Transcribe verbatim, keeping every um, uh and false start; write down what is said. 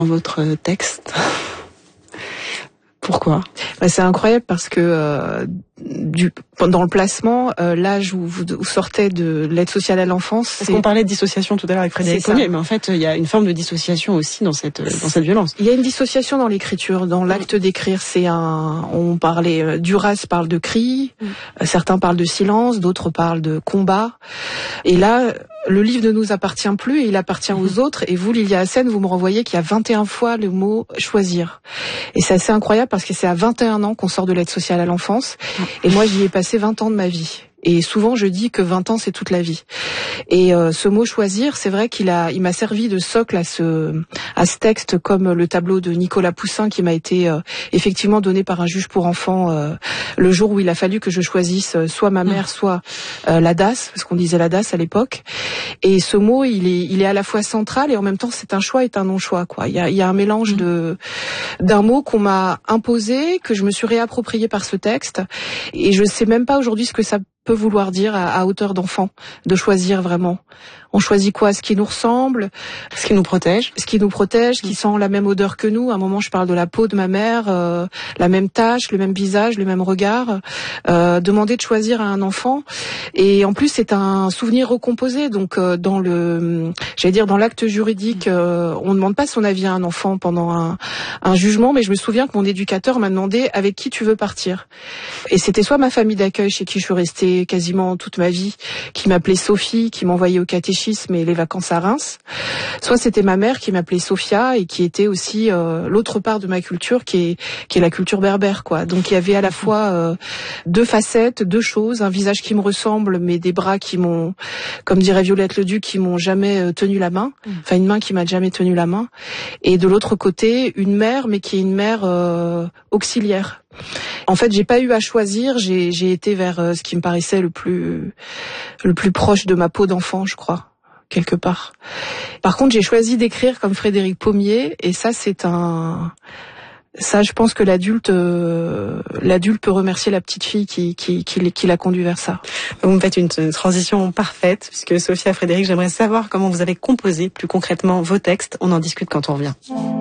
votre texte. Pourquoi ? Bah, c'est incroyable parce que euh, du, dans le placement, euh, l'âge où vous, vous sortez de l'aide sociale à l'enfance... Parce qu'on parlait de dissociation tout à l'heure avec Frédéric Pommier, mais en fait, il y a une forme de dissociation aussi dans cette, dans cette violence. Il y a une dissociation dans l'écriture, dans l'acte d'écrire. C'est un, on parlait, Duras parle de cri, mmh. certains parlent de silence, d'autres parlent de combat. Et là, le livre ne nous appartient plus et il appartient aux autres. Et vous, Lilia Hassen, vous me renvoyez qu'il y a vingt et une fois le mot « choisir ». Et c'est assez incroyable parce que c'est à vingt et un ans qu'on sort de l'aide sociale à l'enfance. Et moi, j'y ai passé vingt ans de ma vie. Et souvent, je dis que vingt ans, c'est toute la vie. Et euh, ce mot choisir, c'est vrai qu'il a, il m'a servi de socle à ce, à ce texte, comme le tableau de Nicolas Poussin qui m'a été euh, effectivement donné par un juge pour enfants euh, le jour où il a fallu que je choisisse euh, soit ma mère, soit euh, la D A S, parce qu'on disait la D A S à l'époque. Et ce mot, il est, il est à la fois central et en même temps, c'est un choix et un non-choix, quoi. Il y a, il y a un mélange de, d'un mot qu'on m'a imposé, que je me suis réapproprié par ce texte. Et je sais même pas aujourd'hui ce que ça peut vouloir dire à, à hauteur d'enfant, de choisir vraiment. On choisit quoi ? Ce qui nous ressemble, ce qui nous protège, ce qui nous protège, qui sent la même odeur que nous. À un moment, je parle de la peau de ma mère, euh, la même tache, le même visage, le même regard. Euh, demander de choisir à un enfant, et en plus, c'est un souvenir recomposé. Donc, euh, dans le, j'allais dire, dans l'acte juridique, euh, on ne demande pas son avis à un enfant pendant un, un jugement, mais je me souviens que mon éducateur m'a demandé avec qui tu veux partir. Et c'était soit ma famille d'accueil chez qui je suis restée quasiment toute ma vie, qui m'appelait Sophie, qui m'envoyait au catéchisme et les vacances à Reims, soit c'était ma mère qui m'appelait Sophia et qui était aussi euh, l'autre part de ma culture qui est qui est la culture berbère, quoi. Donc il y avait à la fois euh, deux facettes, deux choses, un visage qui me ressemble mais des bras qui m'ont, comme dirait Violette Leduc, qui m'ont jamais euh, tenu la main, enfin une main qui m'a jamais tenu la main, et de l'autre côté une mère mais qui est une mère euh, auxiliaire. En fait, j'ai pas eu à choisir, j'ai j'ai été vers euh, ce qui me paraissait le plus le plus proche de ma peau d'enfant, je crois, quelque part. Par contre, j'ai choisi d'écrire comme Frédéric Pommier, et ça, c'est un... Ça, je pense que l'adulte, euh, l'adulte peut remercier la petite fille qui, qui, qui, qui l'a conduit vers ça. Vous me faites une, une transition parfaite, puisque Sophia Frédéric, j'aimerais savoir comment vous avez composé plus concrètement vos textes. On en discute quand on revient.